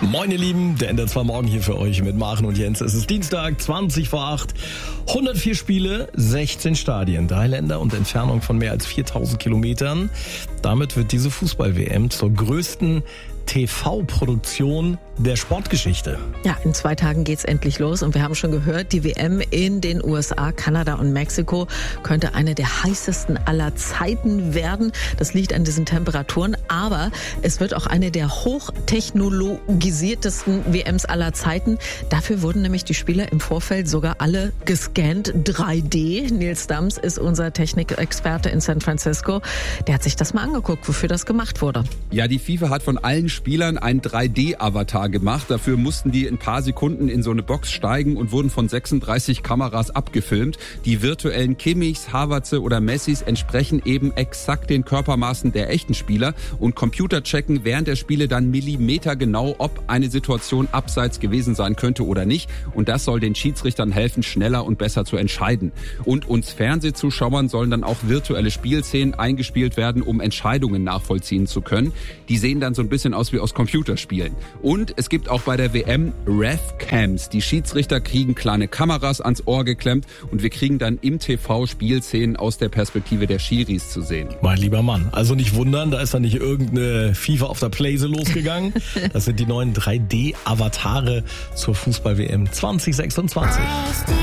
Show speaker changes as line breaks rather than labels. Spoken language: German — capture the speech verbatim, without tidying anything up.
Moin ihr Lieben, der N D R zwei Morgen hier für euch mit Maren und Jens. Es ist Dienstag, zwanzig vor acht, hundertvier Spiele, sechzehn Stadien, drei Länder und Entfernung von mehr als viertausend Kilometern. Damit wird diese Fußball-W M zur größten T V-Produktion der Sportgeschichte.
Ja, in zwei Tagen geht's endlich los und wir haben schon gehört, die W M in den U S A, Kanada und Mexiko könnte eine der heißesten aller Zeiten werden. Das liegt an diesen Temperaturen, aber es wird auch eine der hochtechnologisiertesten W Ms aller Zeiten. Dafür wurden nämlich die Spieler im Vorfeld sogar alle gescannt, drei D. Nils Dams ist unser Technikexperte in San Francisco. Der hat sich das mal angeguckt, wofür das gemacht wurde.
Ja, die FIFA hat von allen Spielern einen drei D-Avatar gemacht. Dafür mussten die in ein paar Sekunden in so eine Box steigen und wurden von sechsunddreißig Kameras abgefilmt. Die virtuellen Kimmichs, Havertze oder Messis entsprechen eben exakt den Körpermaßen der echten Spieler und Computer checken während der Spiele dann millimetergenau, ob eine Situation abseits gewesen sein könnte oder nicht. Und das soll den Schiedsrichtern helfen, schneller und besser zu entscheiden. Und uns Fernsehzuschauern sollen dann auch virtuelle Spielszenen eingespielt werden, um Entscheidungen nachvollziehen zu können. Die sehen dann so ein bisschen aus wie aus Computerspielen. Und es gibt auch bei der W M Ref-Cams. Die Schiedsrichter kriegen kleine Kameras ans Ohr geklemmt und wir kriegen dann im T V Spielszenen aus der Perspektive der Schiris zu sehen.
Mein lieber Mann, also nicht wundern, da ist dann nicht irgendeine FIFA auf der Playse losgegangen. Das sind die neuen drei D-Avatare zur Fußball-W M zwanzig sechsundzwanzig.